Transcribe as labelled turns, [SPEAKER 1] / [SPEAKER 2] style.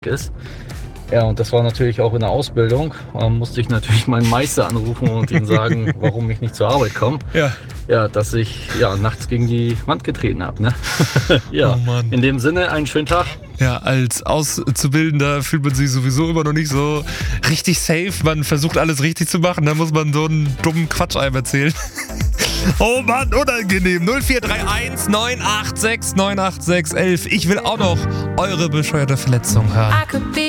[SPEAKER 1] ist. Ja, und das war natürlich auch in der Ausbildung. Musste ich natürlich meinen Meister anrufen und ihm sagen, warum ich nicht zur Arbeit komme. Ja, dass ich nachts gegen die Wand getreten habe. Ne? Ja,
[SPEAKER 2] Oh Mann.
[SPEAKER 1] in dem Sinne, einen schönen Tag.
[SPEAKER 2] Ja, als Auszubildender fühlt man sich sowieso immer noch nicht so richtig safe. Man versucht alles richtig zu machen, dann muss man so einen dummen Quatsch einem erzählen. Oh Mann, unangenehm. 0431 986 986 11. Ich will auch noch eure bescheuerte Verletzung hören.